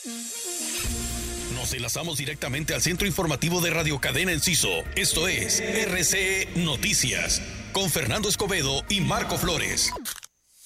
Nos enlazamos directamente al centro informativo de Radio Cadena Enciso. Esto es RCE Noticias, con Fernando Escobedo y Marco Flores.